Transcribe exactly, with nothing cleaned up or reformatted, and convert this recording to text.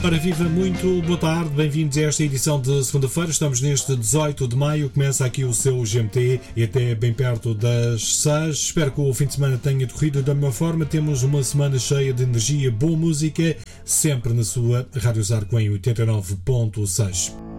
Ora viva, muito boa tarde, bem-vindos a esta edição de segunda-feira. Estamos neste dezoito de maio, começa aqui o seu G M T e até bem perto das seis. Espero que o fim de semana tenha decorrido da mesma forma. Temos uma semana cheia de energia, boa música, sempre na sua Rádio Zarco em oitenta e nove ponto seis.